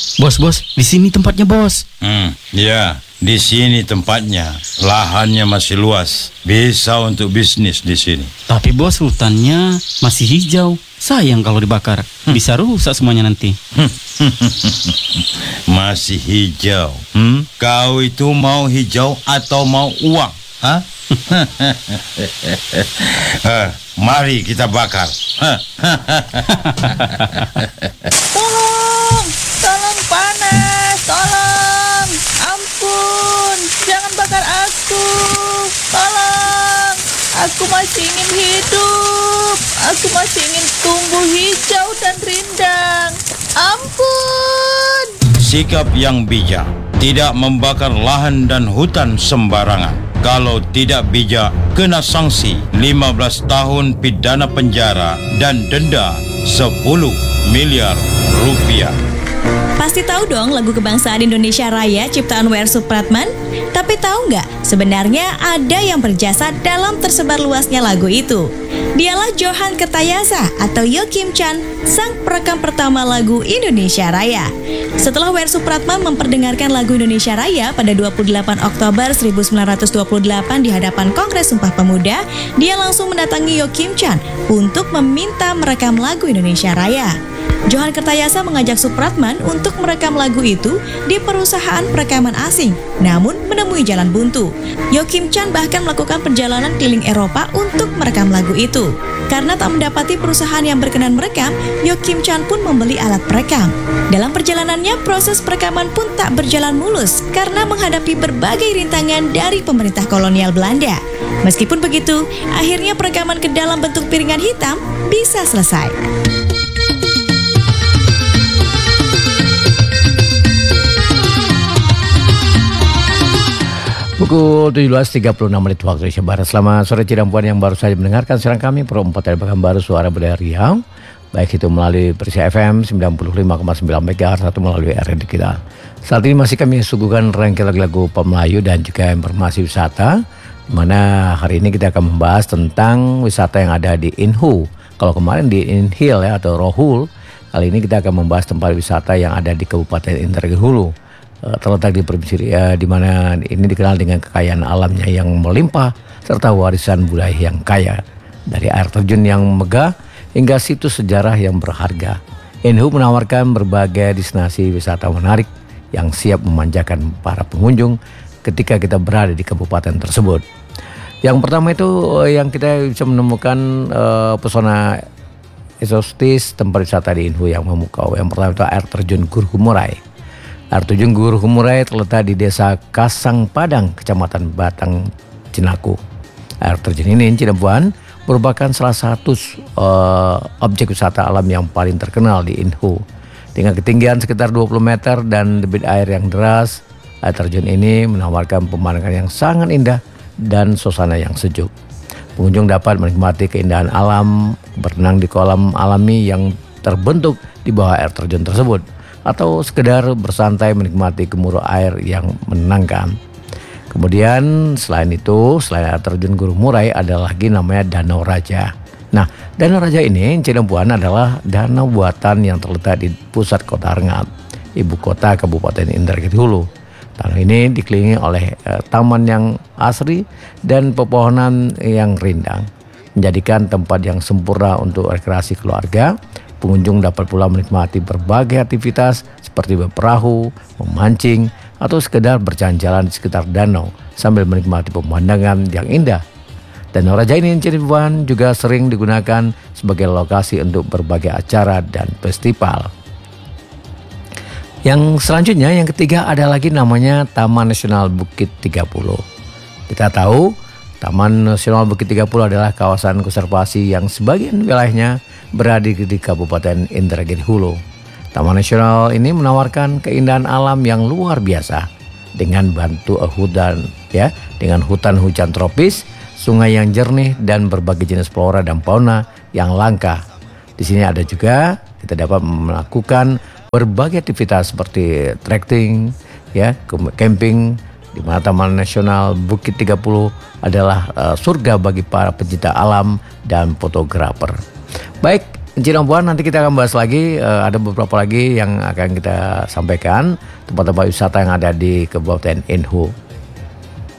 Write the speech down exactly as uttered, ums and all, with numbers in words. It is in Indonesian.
Bos, bos, di sini tempatnya, bos. Hmm, ya, di sini tempatnya. Lahannya masih luas. Bisa untuk bisnis di sini. Tapi bos, hutannya masih hijau. Sayang kalau dibakar. Bisa rusak semuanya nanti. Masih hijau. Hmm? Kau itu mau hijau atau mau uang? Hah? uh, mari kita bakar. Tolong, tolong panas, tolong, ampun, jangan bakar aku, tolong, aku masih ingin hidup, aku masih ingin tumbuh hijau dan rindang, ampun. Sikap yang bijak, tidak membakar lahan dan hutan sembarangan. Kalau tidak bijak, kena sanksi lima belas tahun pidana penjara dan denda sepuluh miliar rupiah. Pasti tahu dong lagu kebangsaan Indonesia Raya ciptaan W R Supratman? Tapi tahu nggak, sebenarnya ada yang berjasa dalam tersebar luasnya lagu itu. Dialah Johan Kertayasa atau Yo Kim Chan, sang perekam pertama lagu Indonesia Raya. Setelah W R Supratman memperdengarkan lagu Indonesia Raya pada dua puluh delapan Oktober seribu sembilan ratus dua puluh delapan di hadapan Kongres Sumpah Pemuda, dia langsung mendatangi Yo Kim Chan untuk meminta merekam lagu Indonesia Raya. Johan Kertayasa mengajak Supratman untuk merekam lagu itu di perusahaan perekaman asing, namun menemui jalan buntu. Yo Kim Chan bahkan melakukan perjalanan keliling Eropa untuk merekam lagu itu. Karena tak mendapati perusahaan yang berkenan merekam, Yo Kim Chan pun membeli alat perekam. Dalam perjalanannya, proses perekaman pun tak berjalan mulus karena menghadapi berbagai rintangan dari pemerintah kolonial Belanda. Meskipun begitu, akhirnya perekaman ke dalam bentuk piringan hitam bisa selesai. Pukul tujuh belas tiga puluh enam menit waktu Indonesia Barat. Selamat sore Cirampuan yang baru saja mendengarkan siaran kami Pro empat dari Pekanbaru Suara Budaya Riau. Baik itu melalui Persia F M sembilan puluh lima koma sembilan megahertz atau melalui R R D kita. Saat ini masih kami suguhkan rangkaian lagu-lagu pop Melayu dan juga informasi wisata, di mana hari ini kita akan membahas tentang wisata yang ada di Inhu. Kalau kemarin di Inhil ya atau Rohul, kali ini kita akan membahas tempat wisata yang ada di Kabupaten Indragiri Hulu. Terletak di provinsi Riau, di mana ini dikenal dengan kekayaan alamnya yang melimpah serta warisan budaya yang kaya, dari air terjun yang megah hingga situs sejarah yang berharga. Inhu menawarkan berbagai destinasi wisata menarik yang siap memanjakan para pengunjung ketika kita berada di kabupaten tersebut. Yang pertama itu yang kita bisa menemukan uh, pesona eksotis tempat wisata di Inhu yang memukau. Yang pertama itu air terjun Gurhumurai. Air terjun Gurhumurai terletak di desa Kasang Padang, kecamatan Batang, Cinaku. Air terjun ini, Cirebon, merupakan salah satu uh, objek wisata alam yang paling terkenal di Inhu. Dengan ketinggian sekitar dua puluh meter dan debit air yang deras, air terjun ini menawarkan pemandangan yang sangat indah dan suasana yang sejuk. Pengunjung dapat menikmati keindahan alam, berenang di kolam alami yang terbentuk di bawah air terjun tersebut, atau sekedar bersantai menikmati gemuruh air yang menenangkan. Kemudian selain itu, selain air terjun Gurhumurai ada lagi namanya Danau Raja. Nah, Danau Raja ini Cirebon adalah danau buatan yang terletak di pusat kota Rengat, ibu kota Kabupaten Indragiri Hulu. Danau ini dikelilingi oleh eh, taman yang asri dan pepohonan yang rindang, menjadikan tempat yang sempurna untuk rekreasi keluarga. Pengunjung dapat pula menikmati berbagai aktivitas seperti berperahu, memancing, atau sekedar berjalan-jalan di sekitar danau sambil menikmati pemandangan yang indah. Danau Raja ini Cirebon juga sering digunakan sebagai lokasi untuk berbagai acara dan festival. Yang selanjutnya, yang ketiga ada lagi namanya Taman Nasional Bukit tiga puluh. Kita tahu Taman Nasional Bukit tiga puluh adalah kawasan konservasi yang sebagian wilayahnya berada di Kabupaten Indragiri Hulu. Taman Nasional ini menawarkan keindahan alam yang luar biasa dengan bantu hutan ya, dengan hutan hujan tropis, sungai yang jernih dan berbagai jenis flora dan fauna yang langka. Di sini ada juga kita dapat melakukan berbagai aktivitas seperti trekking, ya, camping, di mana Taman Nasional Bukit tiga puluh adalah uh, surga bagi para pencinta alam dan fotografer. Baik, Encik Puan, nanti kita akan bahas lagi, uh, ada beberapa lagi yang akan kita sampaikan, tempat-tempat wisata yang ada di Kabupaten Enhu.